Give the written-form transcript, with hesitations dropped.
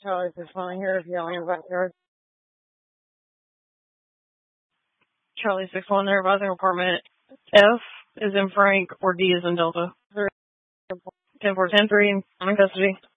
Charlie 6-1 here is yelling in the backyard. Charlie 6-1 there, advising apartment. F is in Frank or D is in Delta. 10-4-10-3 in custody.